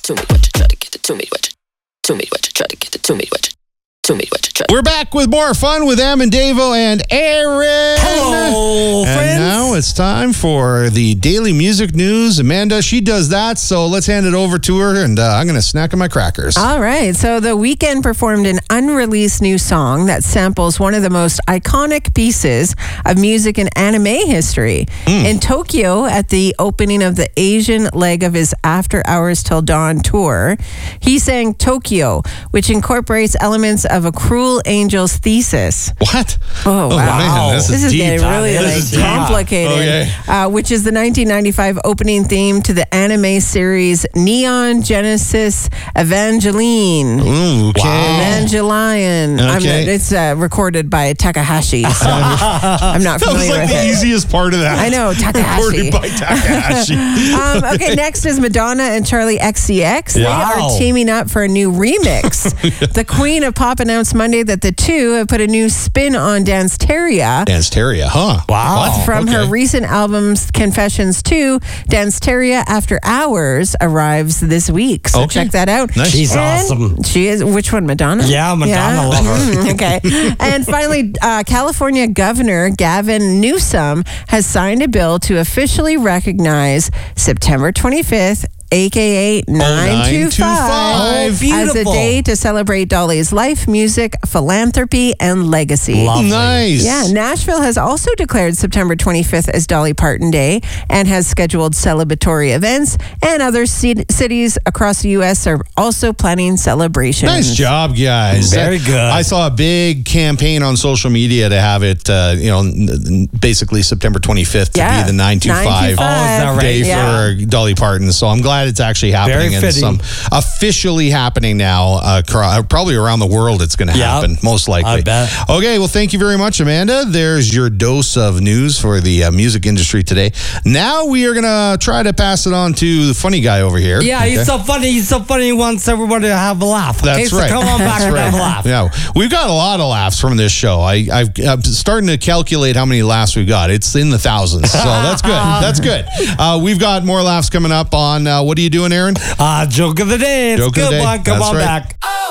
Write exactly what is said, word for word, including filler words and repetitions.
to me, what you try to get it to me, what you to me, what you try to get it to me, what you to me, what you try. We're back with more fun with Em and Davo and Aaron. Hello, and friends. now it's time for the daily music news. Amanda, she does that, so let's hand it over to her, and uh, I'm going to snack on my crackers. All right. So The Weeknd performed an unreleased new song that samples one of the most iconic pieces of music in anime history. Mm. In Tokyo, at the opening of the Asian leg of his After Hours Till Dawn tour, he sang Tokyo, which incorporates elements of a Cruel Angel's thesis. What? Oh, wow. Man, this, this is, is deep. getting really This like, is deep. complicated, Okay. uh, which is the nineteen ninety-five opening theme to the anime series Neon Genesis Evangelion. Ooh, okay. Evangelion. Okay. I'm, it's uh, recorded by Takahashi, so I'm not That was familiar like with the it. easiest part of that. I know, Takahashi. Recorded by Takahashi. um, okay, next is Madonna and Charlie X C X. They Wow. are teaming up for a new remix. The Queen of Pop announced Monday that the two have put a new spin on Danceteria. Danceteria, huh? Wow. What? From her Okay. recent albums, Confessions two, Danceteria After Hours arrives this week. So Okay. check that out. Nice. She's And awesome. She is. Which one, Madonna? Yeah, Madonna, love her. Mm, okay. And finally, uh, California Governor Gavin Newsom has signed a bill to officially recognize September twenty-fifth, A K A nine two five, Oh, as a beautiful. day to celebrate Dolly's life, music, philanthropy, and legacy. Lovely. Nice. Yeah, Nashville has also declared September twenty-fifth as Dolly Parton Day and has scheduled celebratory events, and other c- cities across the U S are also planning celebrations. Nice job, guys. Very good. I saw a big campaign on social media to have it, uh, you know, n- n- basically September twenty-fifth to Yeah. be the nine two five nine two five. Oh, is that right? day Yeah. for Dolly Parton. So I'm glad it's actually happening Very and fitting. some officially happening now. Uh, cro- probably around the world it's going to Yeah. happen, most likely. I bet. Okay, well, thank you very much, Amanda. There's your dose of news for the uh, music industry today. Now we are going to try to pass it on to the funny guy over here. Yeah, Okay? he's so funny. He's so funny. He wants everybody to have a laugh. Okay, That's so right. come on back That's and right. have a laugh. Yeah, we've got a lot of laughs from this show. I, I've, I'm starting to calculate how many laughs we've got. It's in the thousands, so that's good. That's good. Uh, we've got more laughs coming up on. Uh, what are you doing, Aaron? Uh, joke of the day. It's Joke a of the good day. one. Come That's on right. back. Oh.